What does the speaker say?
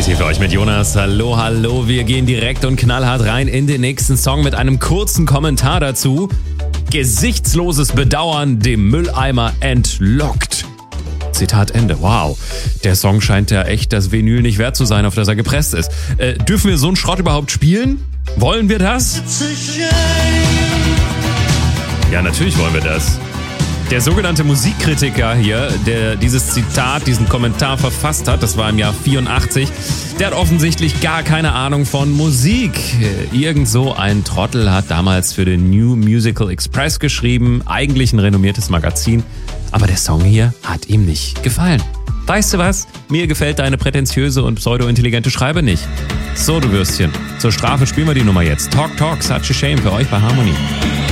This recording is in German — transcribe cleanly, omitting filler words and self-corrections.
Stacey für euch mit Jonas. Hallo, hallo. Wir gehen direkt und knallhart rein in den nächsten Song mit einem kurzen Kommentar dazu. Gesichtsloses Bedauern dem Mülleimer entlockt. Zitat Ende. Wow. Der Song scheint ja echt das Vinyl nicht wert zu sein, auf das er gepresst ist. Dürfen wir so einen Schrott überhaupt spielen? Wollen wir das? Ja, natürlich wollen wir das. Der sogenannte Musikkritiker hier, der dieses Zitat, diesen Kommentar verfasst hat, das war im Jahr 84, der hat offensichtlich gar keine Ahnung von Musik. Irgend so ein Trottel hat damals für den New Musical Express geschrieben, eigentlich ein renommiertes Magazin, aber der Song hier hat ihm nicht gefallen. Weißt du was? Mir gefällt deine prätentiöse und pseudo-intelligente Schreibe nicht. So, du Würstchen, zur Strafe spielen wir die Nummer jetzt. Talk, Talk, Such a Shame für euch bei Harmony.